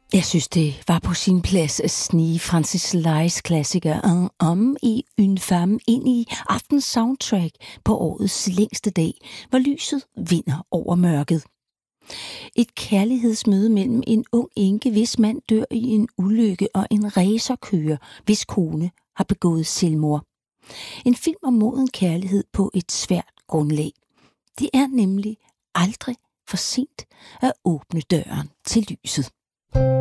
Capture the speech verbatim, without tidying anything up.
Jeg synes, det var på sin plads at snige Francis Leis klassiker Un homme et une femme ind i aftens soundtrack på årets længste dag, hvor lyset vinder over mørket. Et kærlighedsmøde mellem en ung enke, hvis mand dør i en ulykke, og en racerkører, hvis kone har begået selvmord. En film om moden kærlighed på et svært grundlag. Det er nemlig aldrig for sent at åbne døren til lyset.